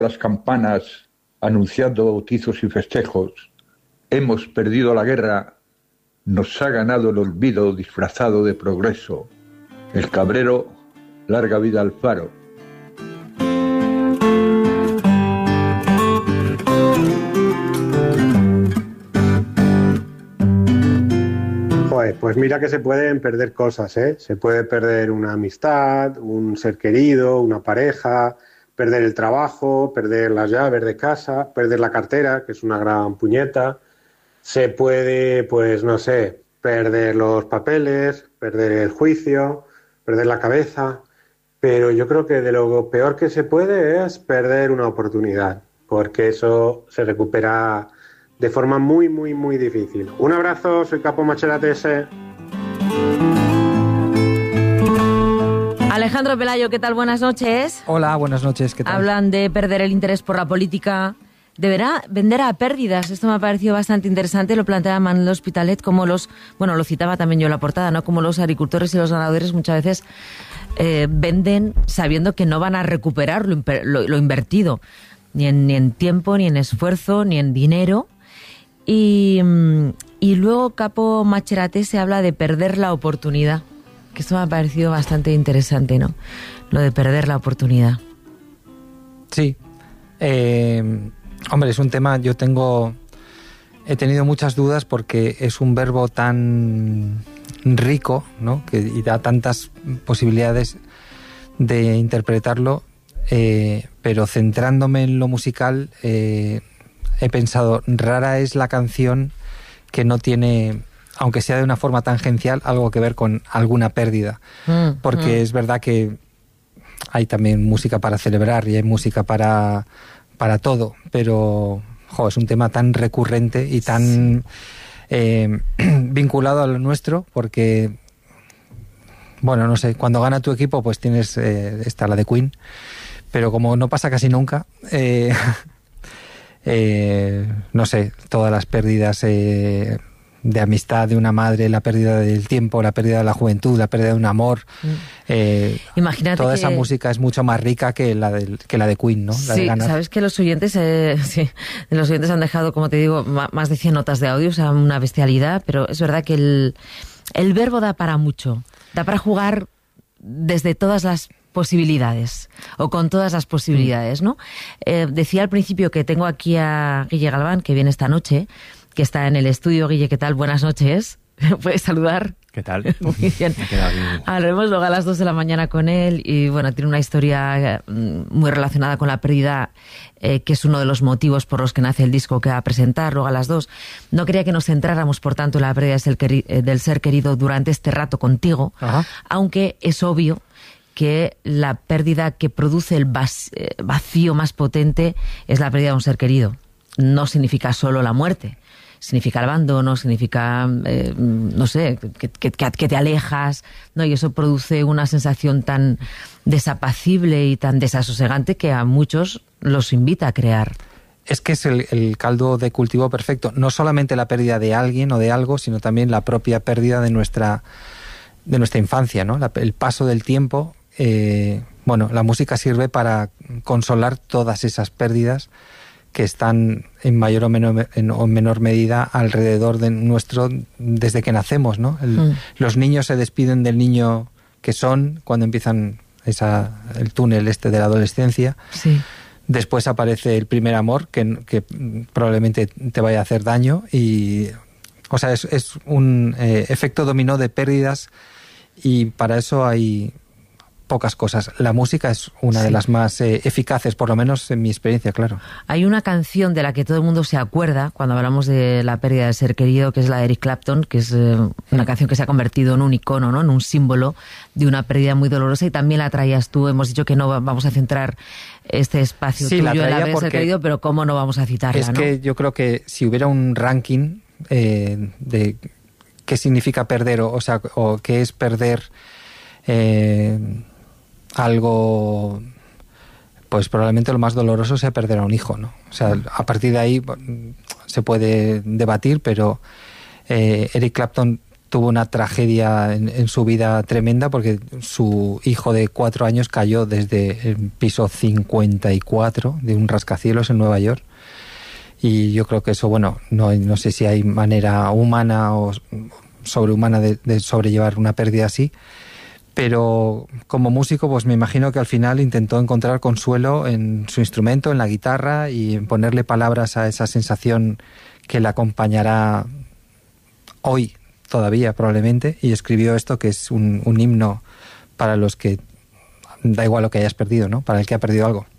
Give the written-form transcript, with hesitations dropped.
las campanas anunciando bautizos y festejos. Hemos perdido la guerra, nos ha ganado el olvido disfrazado de progreso. El cabrero, larga vida al faro. Joder, pues mira que se pueden perder cosas, ¿eh? Se puede perder una amistad, un ser querido, una pareja, perder el trabajo, perder las llaves de casa, perder la cartera, que es una gran puñeta. Se puede, pues no sé, perder los papeles, perder el juicio, perder la cabeza. Pero yo creo que de lo peor que se puede es perder una oportunidad, porque eso se recupera de forma muy, muy, muy difícil. Un abrazo, soy Capo Macheratese. Alejandro Pelayo, ¿qué tal? Buenas noches. Hola, buenas noches, ¿qué tal? Hablan de perder el interés por la política. ¿Deberá vender a pérdidas? Esto me ha parecido bastante interesante. Lo planteaba Manuel Hospitalet, como los... Bueno, lo citaba también yo en la portada, ¿no? Como los agricultores y los ganadores muchas veces venden sabiendo que no van a recuperar lo invertido. Ni en tiempo, ni en esfuerzo, ni en dinero. Y luego Capo Macheratese habla de perder la oportunidad. Que esto me ha parecido bastante interesante, ¿no? Lo de perder la oportunidad. Sí. Hombre, es un tema, he tenido muchas dudas porque es un verbo tan rico, ¿no? Y da tantas posibilidades de interpretarlo, pero centrándome en lo musical, he pensado, rara es la canción que no tiene, aunque sea de una forma tangencial, algo que ver con alguna pérdida. Porque es verdad que hay también música para celebrar y hay música para todo, pero es un tema tan recurrente y tan vinculado a lo nuestro, porque, bueno, no sé, cuando gana tu equipo pues tienes esta, la de Queen, pero como no pasa casi nunca, no sé, todas las pérdidas de amistad de una madre, la pérdida del tiempo, la pérdida de la juventud, la pérdida de un amor. Imagínate toda que esa música es mucho más rica que la de Queen, ¿no? La sí, de ganar. Sabes que los oyentes han dejado, como te digo, más de 100 notas de audio, o sea, una bestialidad, pero es verdad que el verbo da para mucho, da para jugar desde todas las posibilidades, o con todas las posibilidades, ¿no? Decía al principio que tengo aquí a Guille Galván, que viene esta noche, que está en el estudio. Guille, ¿qué tal? Buenas noches. ¿Puedes saludar? ¿Qué tal? Muy bien. Hablaremos luego a las 2 de la mañana con él y, bueno, tiene una historia muy relacionada con la pérdida, que es uno de los motivos por los que nace el disco que va a presentar luego a las 2. No quería que nos centráramos, por tanto, en la pérdida del ser querido durante este rato contigo, aunque es obvio que la pérdida que produce el vacío más potente es la pérdida de un ser querido. No significa solo la muerte. Significa el abandono, significa, no sé, que te alejas, ¿no? Y eso produce una sensación tan desapacible y tan desasosegante que a muchos los invita a crear. Es que es el caldo de cultivo perfecto. No solamente la pérdida de alguien o de algo, sino también la propia pérdida de nuestra infancia, ¿no? El paso del tiempo. Bueno, la música sirve para consolar todas esas pérdidas que están en mayor o menor medida alrededor de nuestro desde que nacemos, ¿no? Los niños se despiden del niño que son cuando empiezan el túnel de la adolescencia. Sí. Después aparece el primer amor que probablemente te vaya a hacer daño y, o sea, es un efecto dominó de pérdidas y para eso hay pocas cosas. La música es una de las más eficaces, por lo menos en mi experiencia, claro. Hay una canción de la que todo el mundo se acuerda cuando hablamos de la pérdida del ser querido, que es la de Eric Clapton, que es una canción que se ha convertido en un icono, ¿no? En un símbolo de una pérdida muy dolorosa, y también la traías tú. Hemos dicho que no vamos a centrar este espacio tuyo en la pérdida del ser querido, pero cómo no vamos a citarla, es que yo creo que si hubiera un ranking de qué significa perder, o qué es perder algo, pues probablemente lo más doloroso sea perder a un hijo, ¿no? O sea, a partir de ahí se puede debatir, pero Eric Clapton tuvo una tragedia en su vida tremenda porque su hijo de 4 años cayó desde el piso 54 de un rascacielos en Nueva York. Y yo creo que eso, bueno, no sé si hay manera humana o sobrehumana de sobrellevar una pérdida así, pero como músico pues me imagino que al final intentó encontrar consuelo en su instrumento, en la guitarra, y en ponerle palabras a esa sensación que le acompañará hoy todavía probablemente, y escribió esto que es un himno para los que, da igual lo que hayas perdido, ¿no? Para el que ha perdido algo.